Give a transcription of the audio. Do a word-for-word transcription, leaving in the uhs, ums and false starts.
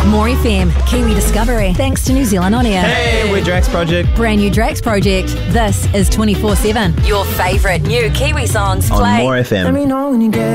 More F M, Kiwi Discovery, thanks to New Zealand On Air. Hey, we're Drax Project. Brand new Drax Project. This is twenty-four seven. Your favourite new Kiwi songs On play. More F M. Let me know when you get